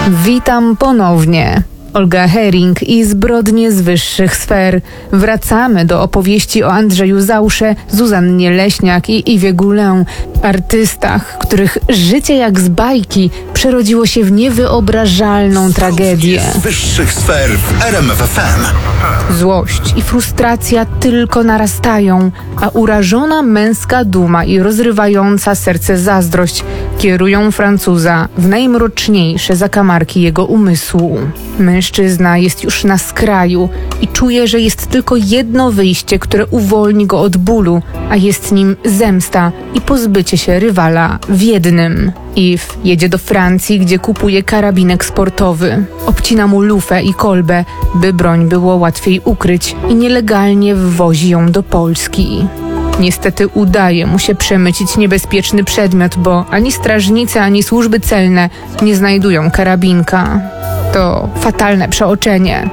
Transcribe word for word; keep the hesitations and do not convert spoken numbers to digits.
Witam ponownie. Olga Hering i zbrodnie z wyższych sfer. Wracamy do opowieści o Andrzeju Zausze, Zuzannie Leśniak i Iwie Goulin, artystach, których życie jak z bajki przerodziło się w niewyobrażalną tragedię. Z wyższych sfer w R M F F M. Złość i frustracja tylko narastają, a urażona męska duma i rozrywająca serce zazdrość kierują Francuza w najmroczniejsze zakamarki jego umysłu. Mężczyzna jest już na skraju i czuje, że jest tylko jedno wyjście, które uwolni go od bólu, a jest nim zemsta i pozbycie się rywala w jednym. Yves jedzie do Francji, gdzie kupuje karabinek sportowy. Obcina mu lufę i kolbę, by broń było łatwiej ukryć, i nielegalnie wwozi ją do Polski. Niestety udaje mu się przemycić niebezpieczny przedmiot, bo ani strażnicy, ani służby celne nie znajdują karabinka. To fatalne przeoczenie.